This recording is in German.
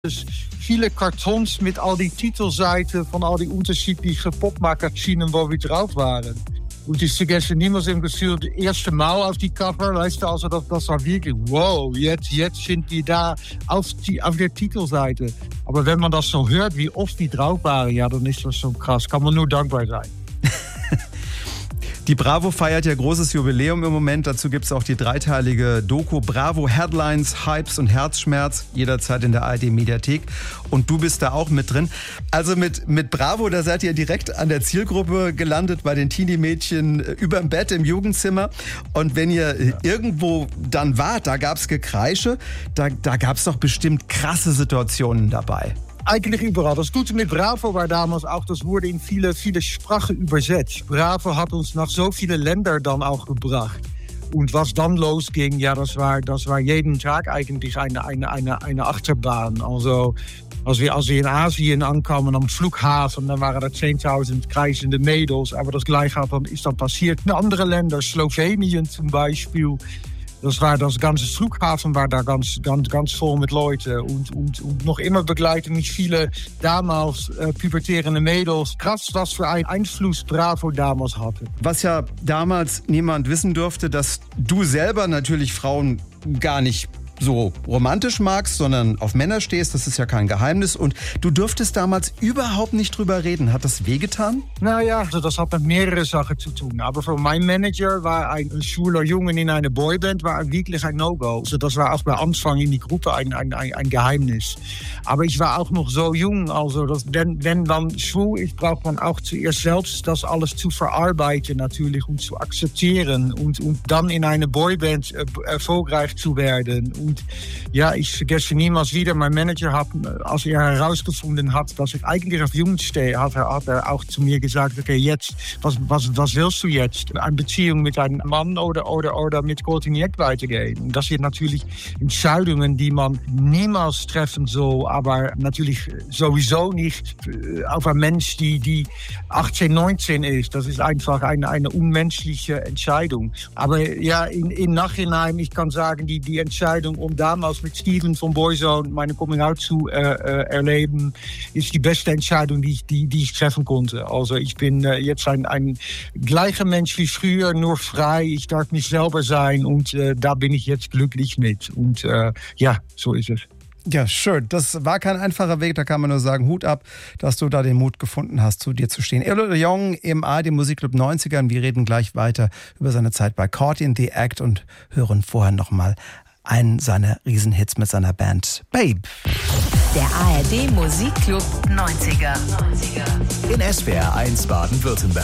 Dus viele Kartons mit all die Titelseiten von all die unterschiedlichen Popmagazinen, wo wir drauf waren. Und ich vergesse niemals im Gefühl, das erste Mal auf die Cover, weißt du, also das war wirklich, wow, jetzt sind die da auf der Titelseite. Aber wenn man das so hört, wie oft die drauf waren, ja, dann ist das so krass. Kann man nur dankbar sein. Die Bravo feiert ja großes Jubiläum im Moment. Dazu gibt es auch die dreiteilige Doku Bravo Headlines, Hypes und Herzschmerz, jederzeit in der ARD-Mediathek. Und du bist da auch mit drin. Also mit Bravo, da seid ihr direkt an der Zielgruppe gelandet, bei den Teenie-Mädchen überm Bett im Jugendzimmer. Und wenn ihr irgendwo dann wart, da gab es Gekreische, da gab es doch bestimmt krasse Situationen dabei. Eigentlich überall. Das Gute mit Bravo war damals auch, das wurde in viele Sprachen übersetzt. Bravo hat uns nach so vielen Ländern dann auch gebracht. Und was dann losging, ja, das war jeden Tag eigentlich eine Achterbahn. Also als wir in Asien ankamen am Flughafen, dann waren da 10.000 kreisende Mädels. Aber das Gleiche ist dann passiert in andere Länder, Slowenien zum Beispiel. Das ganze Flughafen war da ganz voll mit Leuten und noch immer begleiten mich viele damals pubertierende Mädels. Krass, was für einen Einfluss Bravo damals hatte. Was ja damals niemand wissen durfte, dass du selber natürlich Frauen gar nicht so romantisch magst, sondern auf Männer stehst, das ist ja kein Geheimnis. Und du durftest damals überhaupt nicht drüber reden. Hat das wehgetan? Naja, also das hat mit mehreren Sachen zu tun. Aber für mein Manager war ein schwuler Junge in einer Boyband war wirklich ein No-Go. Also das war auch bei Anfang in die Gruppe ein Geheimnis. Aber ich war auch noch so jung. Also wenn man schwul ist, braucht man auch zuerst selbst das alles zu verarbeiten natürlich und zu akzeptieren und dann in einer Boyband erfolgreich zu werden. Und ja, ich vergesse niemals wieder, mein Manager hat, als er herausgefunden hat, dass ich eigentlich auf Jugend stehe, hat er auch zu mir gesagt, okay, jetzt, was willst du jetzt? Eine Beziehung mit einem Mann oder mit Courtney weitergehen? Und das sind natürlich Entscheidungen, die man niemals treffen soll, aber natürlich sowieso nicht auf einen Mensch, die 18, 19 ist. Das ist einfach eine unmenschliche Entscheidung. Aber ja, im Nachhinein, ich kann sagen, die Entscheidung, um damals mit Steven von Boyzone meine Coming-out zu erleben, ist die beste Entscheidung, die ich treffen konnte. Also ich bin jetzt ein gleicher Mensch wie früher, nur frei. Ich darf mich selber sein und da bin ich jetzt glücklich mit. Und ja, so ist es. Ja, schön. Das war kein einfacher Weg, da kann man nur sagen, Hut ab, dass du da den Mut gefunden hast, zu dir zu stehen. Ello de Jong im ARD Musikclub 90ern. Wir reden gleich weiter über seine Zeit bei Caught in the Act und hören vorher nochmal einen seiner Riesenhits mit seiner Band Babe. Der ARD Musikclub 90er. In SWR 1 Baden-Württemberg.